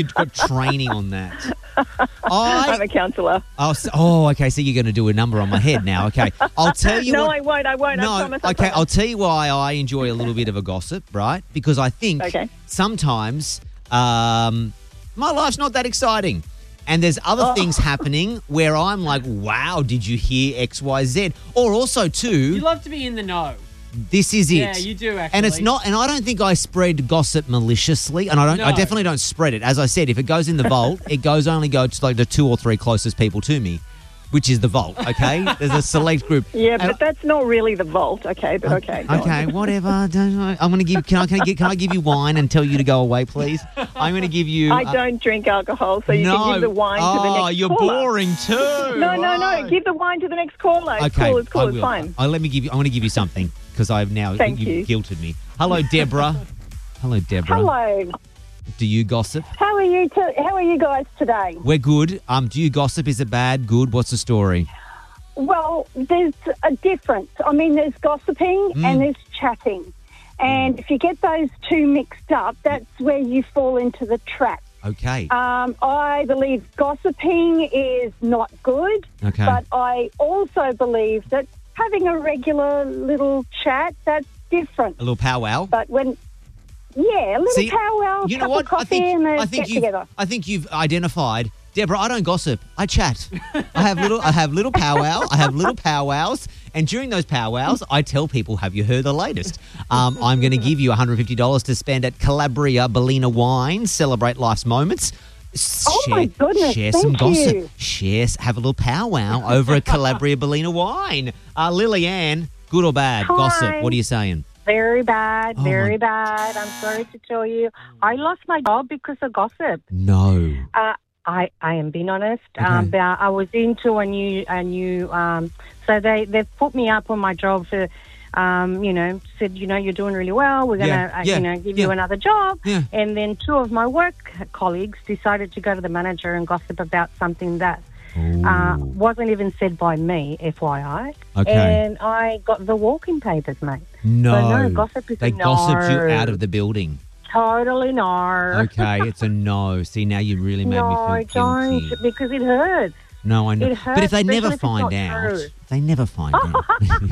You've got training on that. I'm a counsellor. Okay. So you're going to do a number on my head now. Okay. I'll tell you No, what. I won't. I promise. I promise. I'll tell you why I enjoy a little bit of a gossip, right? Because I think sometimes my life's not that exciting. And there's other things happening where I'm like, wow, did you hear X, Y, Z? Or also, too... You love to be in the know. This is it. Yeah, you do, actually. And it's not, and I don't think I spread gossip maliciously, and I definitely don't spread it. As I said, if it goes in the vault, it goes to like the 2 or 3 closest people to me, which is the vault, okay? There's a select group. Yeah, but that's not really the vault, okay? But okay. Okay, whatever. I'm going to give. Can I give you wine and tell you to go away, please? I'm going to give you. I don't drink alcohol, so you can give the wine to the next caller. Oh, you're boring too. No. Give the wine to the next caller. It's okay, cool. It's cool. It's fine. I'm going to give you something because I've now you've guilted me. Hello, Deborah. Hello, Deborah. Hello. Do you gossip? How are you? How are you guys today? We're good. Do you gossip? Is it bad? Good? What's the story? Well, there's a difference. I mean, there's gossiping and there's chatting. And if you get those two mixed up, that's where you fall into the trap. Okay. I believe gossiping is not good. Okay. But I also believe that having a regular little chat, that's different. A little powwow? But when... Yeah, a little powwow, you know cup what? of coffee and a get together. I think you've identified, Deborah, I don't gossip. I chat. I have little powwows, and during those powwows, I tell people, have you heard the latest? I'm going to give you $150 to spend at Calabria Bellina Wine. Celebrate life's moments. My goodness, share some gossip. you. Have a little powwow over at Calabria Bellina Wine. Lily-Ann, good or bad? Hi. Gossip. What are you saying? Very bad, very bad. I'm sorry to tell you. I lost my job because of gossip. No. I am being honest. Okay. I was into a new. So they've put me up on my job for, said, you're doing really well. We're gonna, give you another job. Yeah. And then 2 of my work colleagues decided to go to the manager and gossip about something that wasn't even said by me, FYI. Okay. And I got the walking papers, mate. No. So no, gossip is they gossiped you out of the building. Totally no. Okay, it's a no. See, now you really made me feel guilty. No, don't, because it hurts. No, I know. It hurts, but if they never especially find if it's not out, true. they never find out.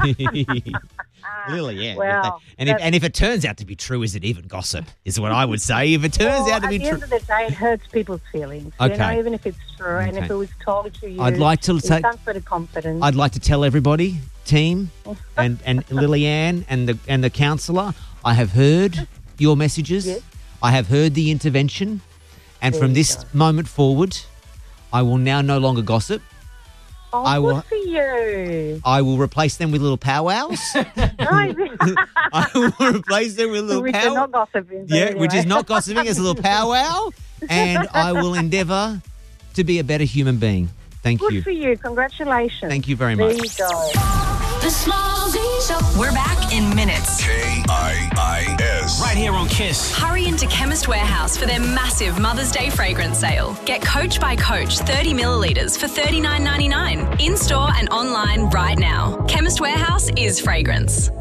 Lily, yeah. Well, if it turns out to be true, is it even gossip? Is what I would say. If it turns out to be true. At the end of the day, it hurts people's feelings. Okay. Even if it's true, and if it was told to you, I'd like to take some sort of confidence. I'd like to tell everybody, team, and Lily-Ann and the counsellor, I have heard your messages. Yes. I have heard the intervention, and from this moment forward, I will now no longer gossip. Oh, good for you. I will replace them with little powwows. I will replace them with little which powwows. is not gossiping. Which is not gossiping. It's a little powwow. And I will endeavour to be a better human being. Thank you. Good for you. Congratulations. Thank you very much. There you go. The Small Z Show. We're back in minutes. KIIS. Right here on Kiss. Hurry into Chemist Warehouse for their massive Mother's Day fragrance sale. Get Coach by Coach 30 millilitres for $39.99. In-store and online right now. Chemist Warehouse is fragrance.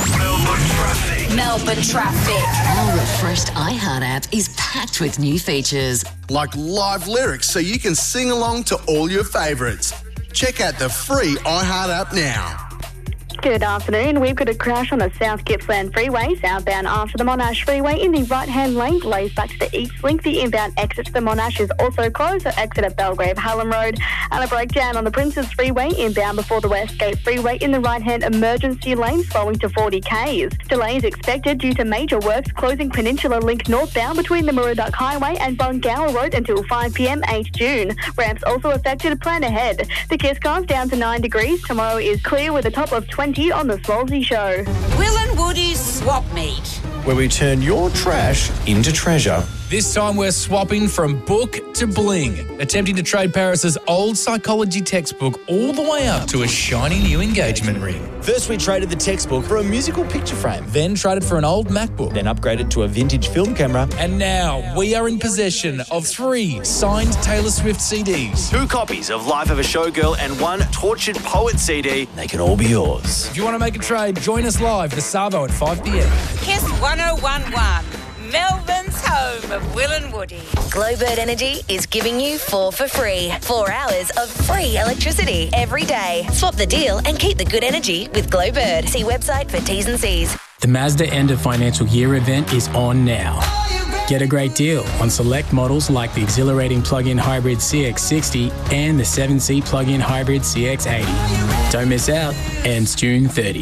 Melbourne traffic. Our refreshed iHeart app is packed with new features. Like live lyrics so you can sing along to all your favourites. Check out the free iHeart app now. Good afternoon. We've got a crash on the South Gippsland Freeway, southbound after the Monash Freeway in the right-hand lane, delays back to the East Link. The inbound exit to the Monash is also closed, so exit at Belgrave Hallam Road. And a breakdown on the Princes Freeway, inbound before the Westgate Freeway in the right-hand emergency lane, slowing to 40 Ks. Delays expected due to major works closing Peninsula Link northbound between the Murdoch Highway and Bungower Road until 5 p.m. 8 June. Ramps also affected. Plan ahead. The Kiss Cars down to 9 degrees. Tomorrow is clear with a top of 20 on the Swolsey Show. Will and Woody's Swap Meet, where we turn your trash into treasure. This time we're swapping from book to bling, attempting to trade Paris's old psychology textbook all the way up to a shiny new engagement ring. First we traded the textbook for a musical picture frame. Then traded for an old MacBook. Then upgraded to a vintage film camera. And now we are in possession of 3 signed Taylor Swift CDs. 2 copies of Life of a Showgirl and 1 Tortured Poet CD. They can all be yours. If you want to make a trade, join us live this Savo at 5 p.m. Kiss 1011. Melbourne's home of Will and Woody. Glowbird Energy is giving you 4 for free. 4 hours of free electricity every day. Swap the deal and keep the good energy with Glowbird. See website for T's and C's. The Mazda End of Financial Year event is on now. Get a great deal on select models like the exhilarating plug-in hybrid CX-60 and the 7-seat plug-in hybrid CX-80. Don't miss out. Ends June 30.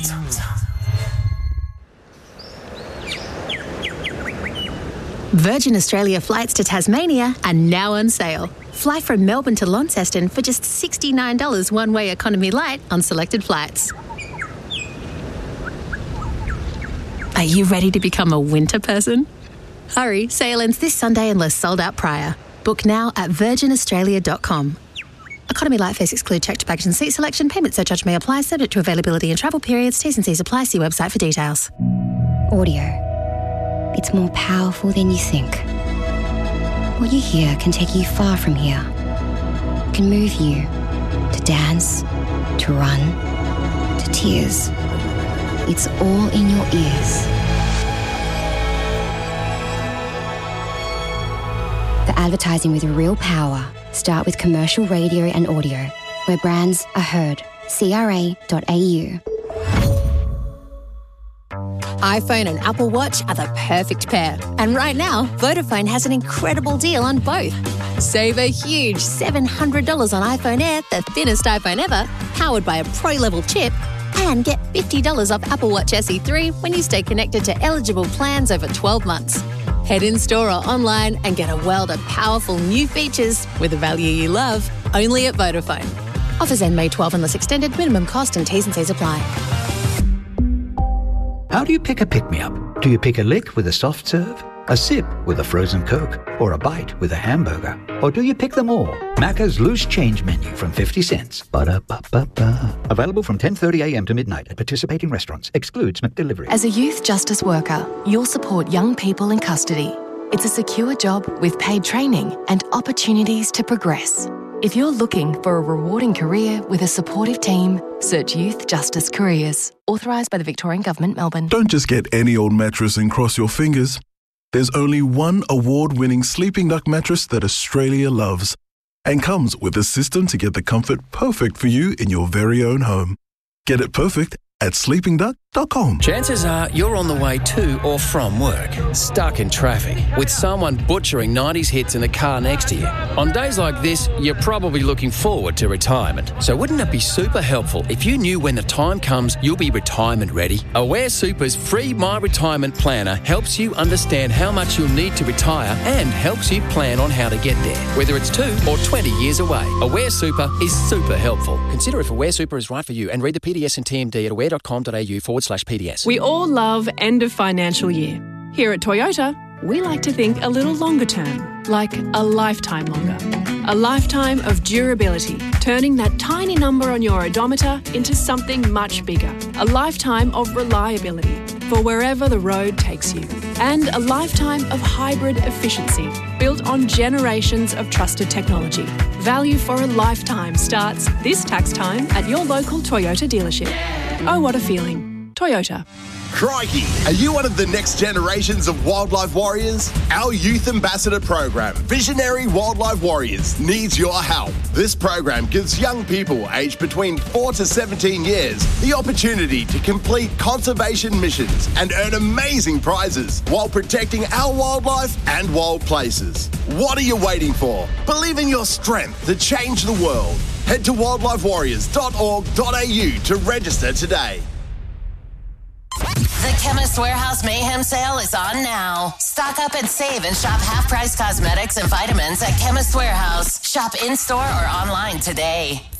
Virgin Australia flights to Tasmania are now on sale. Fly from Melbourne to Launceston for just $69 one-way economy light on selected flights. Are you ready to become a winter person? Hurry, sale ends this Sunday unless sold out prior. Book now at virginaustralia.com. Economy light fares exclude checked baggage and seat selection. Payment surcharge may apply, subject to availability and travel periods. T's and C's apply. See website for details. Audio. It's more powerful than you think. What you hear can take you far from here. It can move you to dance, to run, to tears. It's all in your ears. The advertising with real power. Start with commercial radio and audio, where brands are heard. CRA.au. iPhone and Apple Watch are the perfect pair. And right now, Vodafone has an incredible deal on both. Save a huge $700 on iPhone Air, the thinnest iPhone ever, powered by a pro-level chip, and get $50 off Apple Watch SE 3 when you stay connected to eligible plans over 12 months. Head in-store or online and get a world of powerful new features with the value you love, only at Vodafone. Offers end May 12 unless extended. Minimum cost and T's and C's apply. How do you pick a pick-me-up? Do you pick a lick with a soft serve, a sip with a frozen Coke, or a bite with a hamburger? Or do you pick them all? Macca's Loose Change Menu from 50 cents. Ba-da-ba-ba-ba. Available from 10:30 a.m. to midnight at participating restaurants. Excludes McDelivery. As a youth justice worker, you'll support young people in custody. It's a secure job with paid training and opportunities to progress. If you're looking for a rewarding career with a supportive team, search Youth Justice Careers. Authorised by the Victorian Government, Melbourne. Don't just get any old mattress and cross your fingers. There's only one award-winning Sleeping Duck mattress that Australia loves and comes with a system to get the comfort perfect for you in your very own home. Get it perfect at sleepingduck.com. Chances are you're on the way to or from work, stuck in traffic, with someone butchering 90s hits in the car next to you. On days like this, you're probably looking forward to retirement. So wouldn't it be super helpful if you knew when the time comes you'll be retirement ready? Aware Super's free My Retirement Planner helps you understand how much you'll need to retire and helps you plan on how to get there, whether it's 2 or 20 years away. Aware Super is super helpful. Consider if Aware Super is right for you and read the PDS and TMD at aware.com.au/PDS. We all love end of financial year. Here at Toyota, we like to think a little longer term, like a lifetime longer. A lifetime of durability, turning that tiny number on your odometer into something much bigger. A lifetime of reliability for wherever the road takes you. And a lifetime of hybrid efficiency, built on generations of trusted technology. Value for a lifetime starts this tax time at your local Toyota dealership. Oh, what a feeling. Toyota. Crikey! Are you one of the next generations of wildlife warriors? Our Youth Ambassador program, Visionary Wildlife Warriors, needs your help. This program gives young people aged between 4 to 17 years the opportunity to complete conservation missions and earn amazing prizes while protecting our wildlife and wild places. What are you waiting for? Believe in your strength to change the world. Head to wildlifewarriors.org.au to register today. The Chemist Warehouse Mayhem Sale is on now. Stock up and save and shop half-price cosmetics and vitamins at Chemist Warehouse. Shop in-store or online today.